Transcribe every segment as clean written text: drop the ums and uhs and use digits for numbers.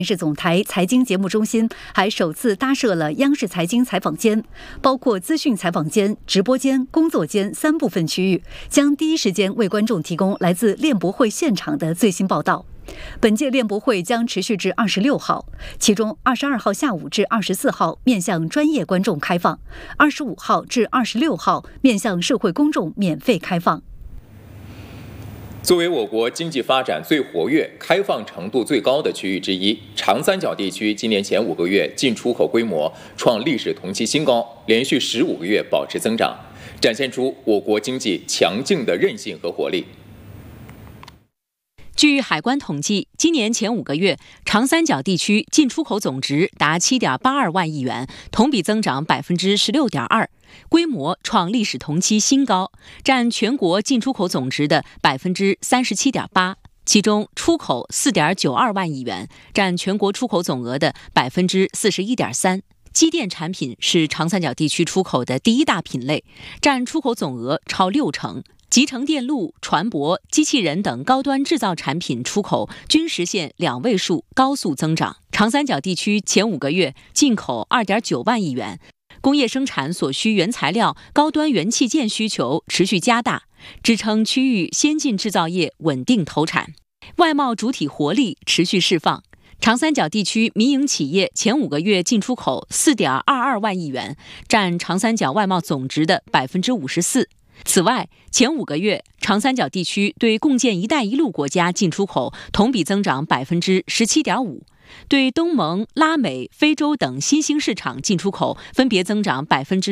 市总台财经节目中心还首次搭设了央视财经采访间，包括资讯采访间、直播间、工作间3部分区域，将第一时间为观众提供来自链博会现场的最新报道。本届链博会将持续至26号，其中22号下午至24号面向专业观众开放，25号至26号面向社会公众免费开放。 作为我国经济发展最活跃、开放程度最高的区域之一，长三角地区今年前5个月进出口规模创历史同期新高，连续15个月保持增长，展现出我国经济强劲的韧性和活力。 据海关统计，今年前5个月，长三角地区进出口总值达7.82万亿元，同比增长16.2%，规模创历史同期新高，占全国进出口总值的37.8%。其中，出口4.92万亿元，占全国出口总额的41.3%。机电产品是长三角地区出口的第一大品类，占出口总额超60%。集成电路、船舶、机器人等高端制造产品出口均实现2位数高速增长。长三角地区前5个月进口2.9万亿元，工业生产所需原材料、高端元器件需求持续加大，支撑区域先进制造业稳定投产，外贸主体活力持续释放。长三角地区民营企业前5个月进出口4.22万亿元，占长三角外贸总值的54%。此外，前5个月，长三角地区对共建“一带一路”国家进出口同比增长17.5%，对东盟、拉美、非洲等新兴市场进出口分别增长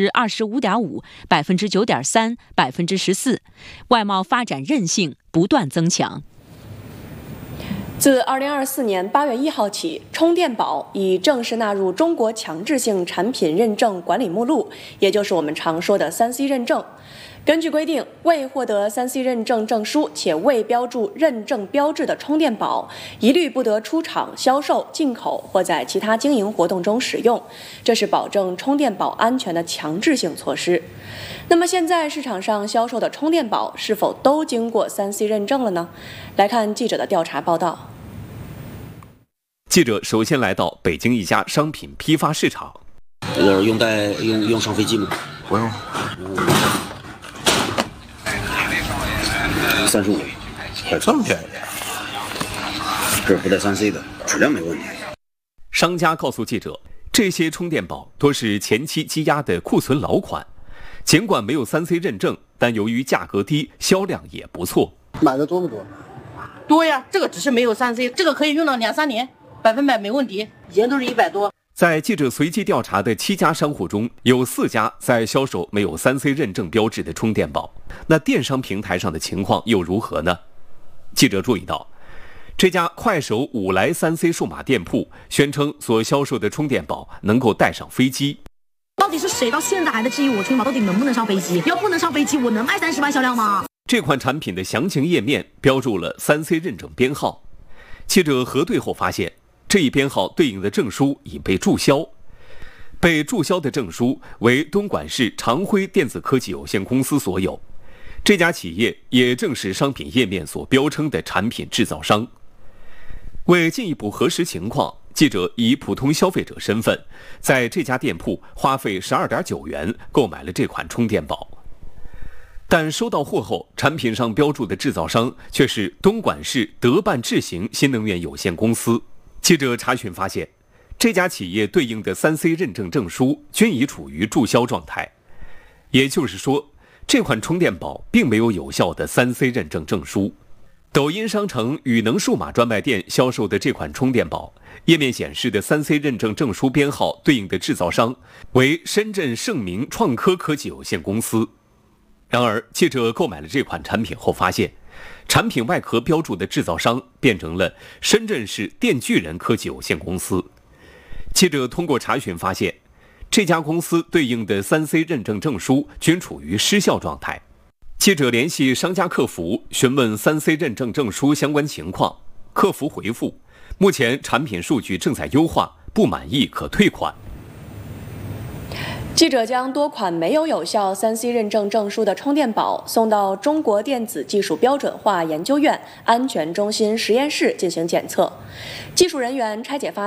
25.5%、9.3%、14%，外贸发展韧性不断增强。 自2024年8月1号起，充电宝已正式纳入中国强制性产品认证管理目录，也就是我们常说的3C 认证。根据规定，未获得3C 认证证书且未标注认证标志的充电宝，一律不得出厂销售、进口或在其他经营活动中使用。这是保证充电宝安全的强制性措施。那么现在市场上销售的充电宝是否都经过3C 认证了呢？来看记者的调查报道。 记者首先来到北京一家商品批发市场。 用上飞机吗？不用。35，还这么便宜？这不带3C 的，质量没问题。 商家告诉记者，这些充电宝多是前期积压的库存老款，尽管没有3C 认证，但由于价格低，销量也不错。 买的多不多？ 多呀，这个只是没有3C，这个可以用到2-3年，100%没问题。以前都是100多。 在记者随机调查的7家商户中，有4家在销售没有3C 认证标志的充电宝。那电商平台上的情况又如何呢？记者注意到，这家快手5来3C 数码店铺宣称所销售的充电宝能够带上飞机。 到底是谁到现在还在质疑我充电宝到底能不能上飞机？要不能上飞机，我能卖30万销量吗？ 这款产品的详情页面标注了3C 认证编号，记者核对后发现，这一编号对应的证书已被注销。被注销的证书为东莞市长辉电子科技有限公司所有，这家企业也正是商品页面所标称的产品制造商。为进一步核实情况，记者以普通消费者身份，在这家店铺花费12.9元购买了这款充电宝。但收到货后，产品上标注的制造商却是东莞市德办智行新能源有限公司。记者查询发现，这家企业对应的3C 认证证书均已处于注销状态，也就是说，这款充电宝并没有有效的3C 认证证书。抖音商城宇能数码专卖店销售的这款充电宝，页面显示的3C 认证证书编号对应的制造商为深圳盛明创科科技有限公司。然而，记者购买了这款产品后发现，产品外壳标注的制造商变成了深圳市电锯人科技有限公司。记者通过查询发现，这家公司对应的3C 认证证书均处于失效状态。记者联系商家客服询问3C 认证证书相关情况，客服回复，目前产品数据正在优化，不满意可退款。 记者将多款没有有效3C 认证证书的充电宝送到中国电子技术标准化研究院安全中心实验室进行检测，技术人员拆解发